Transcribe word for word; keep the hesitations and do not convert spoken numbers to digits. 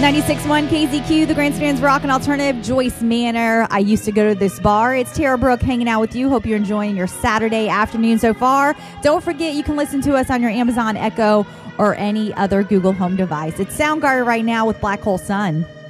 ninety-six point one K Z Q, the Grandstand's Rock and Alternative, Joyce Manor. I used to go to this bar. It's Tara Brooke hanging out with you. Hope you're enjoying your Saturday afternoon so far. Don't forget, you can listen to us on your Amazon Echo or any other Google Home device. It's Soundgarden right now with Black Hole Sun.